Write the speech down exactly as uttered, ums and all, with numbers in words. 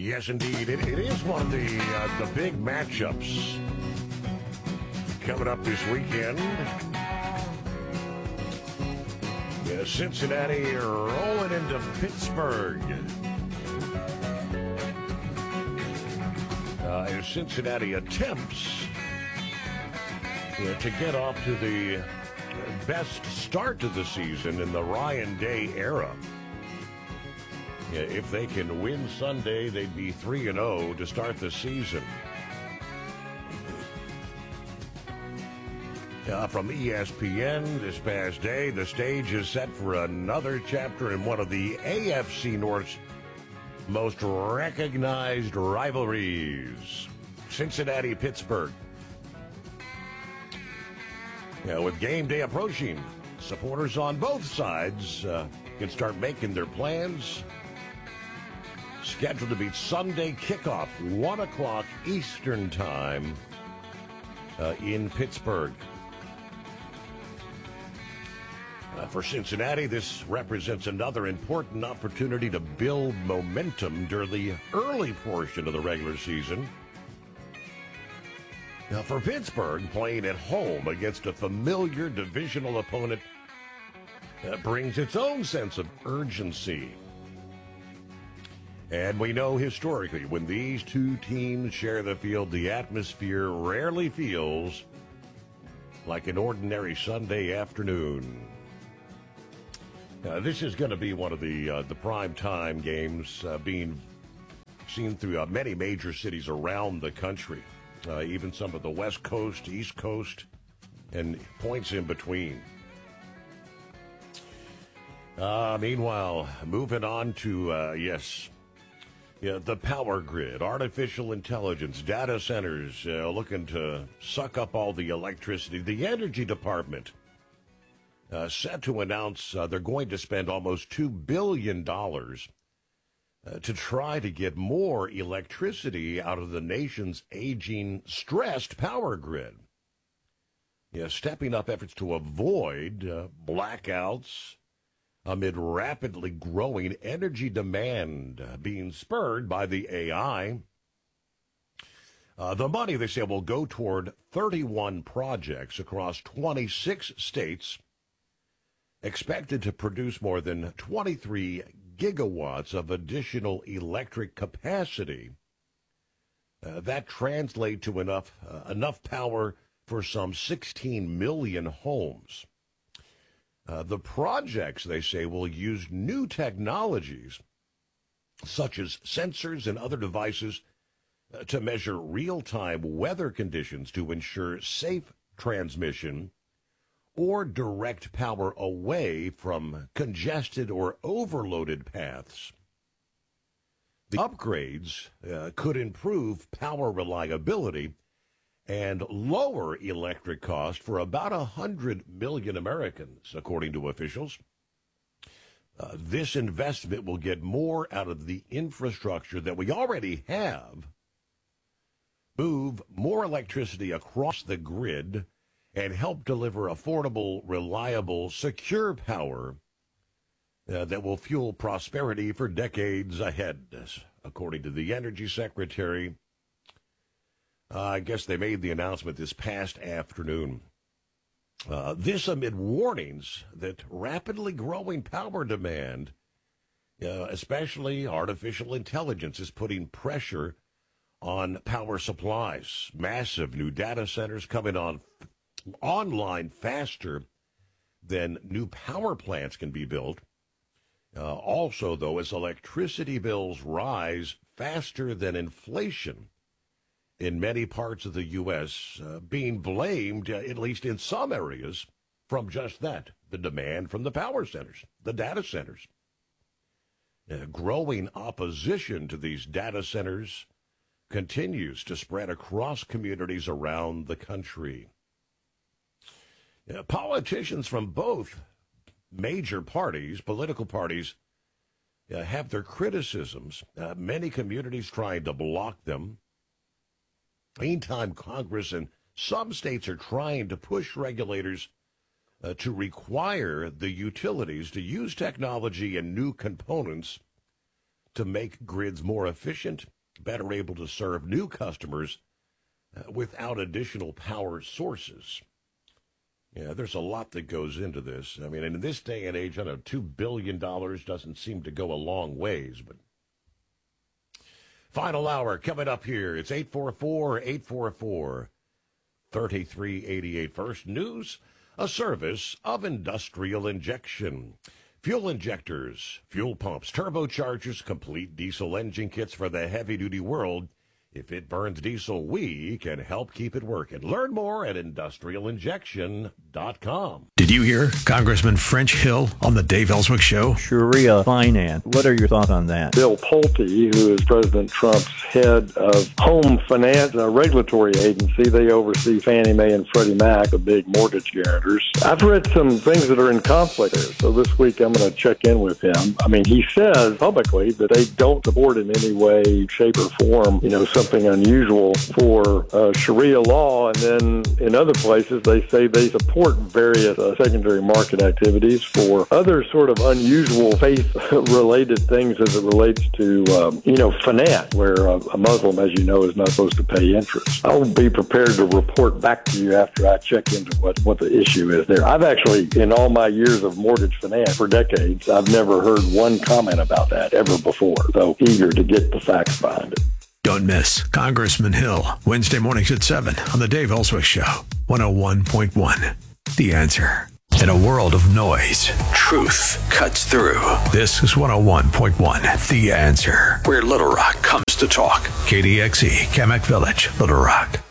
Yes, indeed. It, it is one of the uh, the big matchups coming up this weekend. Yeah, Cincinnati rolling into Pittsburgh. Uh, as Cincinnati attempts yeah, to get off to the best start to the season in the Ryan Day era. Yeah, if they can win Sunday, they'd be three and oh to start the season. Uh, from E S P N this past day, the stage is set for another chapter in one of the A F C North's most recognized rivalries, Cincinnati-Pittsburgh. Yeah, with game day approaching, supporters on both sides uh, can start making their plans. Scheduled to be Sunday kickoff, one o'clock Eastern time uh, in Pittsburgh. Uh, for Cincinnati, this represents another important opportunity to build momentum during the early portion of the regular season. Now, for Pittsburgh, playing at home against a familiar divisional opponent uh, brings its own sense of urgency. And we know historically, when these two teams share the field, the atmosphere rarely feels like an ordinary Sunday afternoon. Uh, this is going to be one of the uh, the prime time games uh, being seen through uh, many major cities around the country, uh, even some of the West Coast, East Coast, and points in between. Uh, meanwhile, moving on to, uh, yes, yeah, the power grid, artificial intelligence, data centers uh, looking to suck up all the electricity. The Energy Department Uh, set to announce uh, they're going to spend almost two billion dollars uh, to try to get more electricity out of the nation's aging, stressed power grid. Yeah, stepping up efforts to avoid uh, blackouts amid rapidly growing energy demand uh, being spurred by the A I. Uh, the money, they say, will go toward thirty-one projects across twenty-six states, expected to produce more than twenty-three gigawatts of additional electric capacity. Uh, that translates to enough uh, enough power for some sixteen million homes. Uh, the projects, they say, will use new technologies, such as sensors and other devices, uh, to measure real-time weather conditions to ensure safe transmission or direct power away from congested or overloaded paths. The upgrades uh, could improve power reliability and lower electric cost for about one hundred million Americans, according to officials. Uh, this investment will get more out of the infrastructure that we already have, move more electricity across the grid, and help deliver affordable, reliable, secure power uh, that will fuel prosperity for decades ahead, according to the Energy Secretary. Uh, I guess they made the announcement this past afternoon. Uh, this amid warnings that rapidly growing power demand, uh, especially artificial intelligence, is putting pressure on power supplies. Massive new data centers coming on online faster than new power plants can be built. Uh, also, though, as electricity bills rise faster than inflation in many parts of the U S, uh, being blamed, uh, at least in some areas, from just that, the demand from the power centers, the data centers. Uh, growing opposition to these data centers continues to spread across communities around the country. Uh, politicians from both major parties, political parties, uh, have their criticisms. Uh, many communities trying to block them. Meantime, Congress and some states are trying to push regulators uh, to require the utilities to use technology and new components to make grids more efficient better able to serve new customers uh, without additional power sources. Yeah, there's a lot that goes into this. I mean, in this day and age, I know two billion dollars doesn't seem to go a long ways, but final hour coming up here. It's eight four four, eight four four, three three eight eight. First News, a service of Industrial Injection. Fuel injectors, fuel pumps, turbochargers, complete diesel engine kits for the heavy-duty world. If it burns diesel, we can help keep it working. Learn more at industrial injection dot com. Did you hear Congressman French Hill on the Dave Ellswick Show? Sharia finance. What are your thoughts on that? Bill Pulte, who is President Trump's head of home finance, a regulatory agency, they oversee Fannie Mae and Freddie Mac, the big mortgage guarantors. I've read some things that are in conflict there, so this week I'm going to check in with him. I mean, he says publicly that they don't support in any way, shape, or form, you know, something unusual for uh, Sharia law, and then in other places they say they support various uh, secondary market activities for other sort of unusual faith-related things as it relates to, um, you know, finance, where uh, a Muslim, as you know, is not supposed to pay interest. I'll be prepared to report back to you after I check into what, what the issue is there. I've actually, in all my years of mortgage finance for decades, I've never heard one comment about that ever before, so eager to get the facts behind it. Don't miss Congressman Hill, Wednesday mornings at seven on the Dave Ellswick Show, one oh one point one. The Answer. In a world of noise, truth cuts through. This is one oh one point one, The Answer, where Little Rock comes to talk. K D X E, Kamak Village, Little Rock.